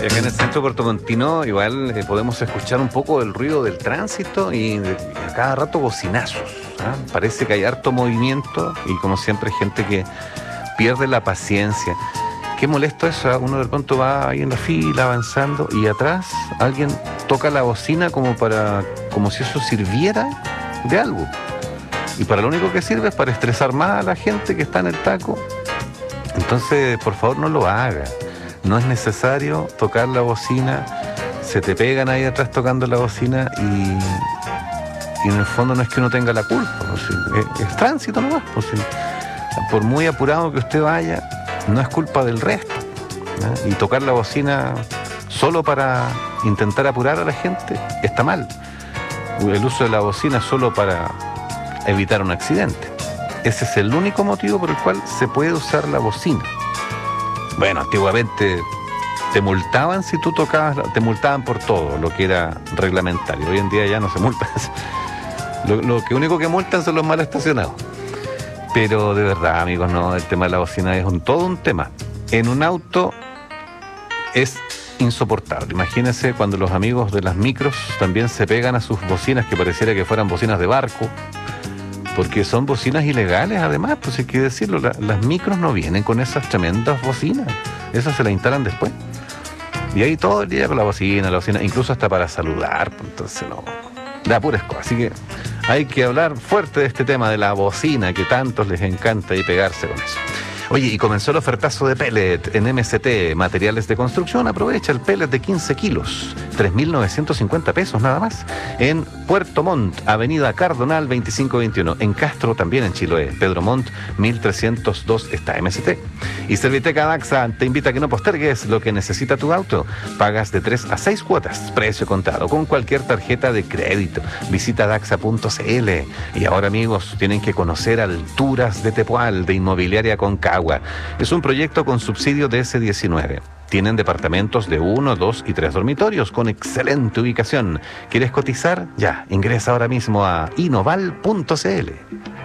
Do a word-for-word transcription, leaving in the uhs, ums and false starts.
Y acá en el centro puertomontino igual eh, podemos escuchar un poco el ruido del tránsito y, de, y a cada rato bocinazos. ¿Ah? Parece que hay harto movimiento y como siempre hay gente que pierde la paciencia. Qué molesto eso, ¿eh? Uno de pronto va ahí en la fila avanzando y atrás alguien toca la bocina como para, como si eso sirviera de algo. Y para lo único que sirve es para estresar más a la gente que está en el taco. Entonces, por favor, no lo haga. No es necesario tocar la bocina. Se te pegan ahí atrás tocando la bocina y, y en el fondo no es que uno tenga la culpa. ¿No? Sí, es, es tránsito nomás. Pues, sí. Por muy apurado que usted vaya, no es culpa del resto. ¿No? Y tocar la bocina solo para intentar apurar a la gente está mal. El uso de la bocina solo para evitar un accidente. Ese es el único motivo por el cual se puede usar la bocina. Bueno, antiguamente te multaban si tú tocabas, te multaban por todo lo que era reglamentario. Hoy en día ya no se multa. Lo, lo que único que multan son los mal estacionados. Pero de verdad, amigos, no, el tema de la bocina es un, todo un tema. En un auto es insoportable. Imagínense cuando los amigos de las micros también se pegan a sus bocinas que pareciera que fueran bocinas de barco. Porque son bocinas ilegales, además, pues hay que decirlo, la, las micros no vienen con esas tremendas bocinas, esas se las instalan después. Y ahí todo el día con la bocina, la bocina, incluso hasta para saludar, pues entonces no, da pura escoba. Así que hay que hablar fuerte de este tema de la bocina, que tantos les encanta y pegarse con eso. Oye, y comenzó el ofertazo de pellet en M C T, materiales de construcción. Aprovecha el pellet de quince kilos, tres mil novecientos cincuenta pesos nada más. En Puerto Montt, avenida Cardonal veinticinco veintiuno. En Castro, también en Chiloé, Pedro Montt mil trescientos dos está M C T. Y Serviteca Daxa te invita a que no postergues lo que necesita tu auto. Pagas de tres a seis cuotas, precio contado, con cualquier tarjeta de crédito. Visita daxa punto c l. Y ahora, amigos, tienen que conocer Alturas de Tepual, de Inmobiliaria Concagua. Es un proyecto con subsidio de ese diecinueve. Tienen departamentos de uno, dos y tres dormitorios con excelente ubicación. ¿Quieres cotizar? Ya, ingresa ahora mismo a inoval punto c l.